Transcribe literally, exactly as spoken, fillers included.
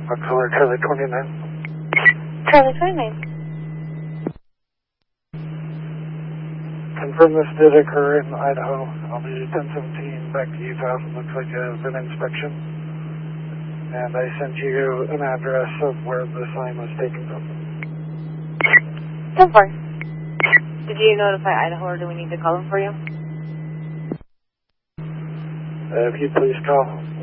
October Charlie twenty-nine. Charlie twenty-nine. Confirm this did occur in Idaho. I'll be ten seventeen back to Utah. Looks like a VIN inspection. And I sent you an address of where the sign was taken from. ten four. Did you notify Idaho or do we need to call them for you? Uh, if you please call.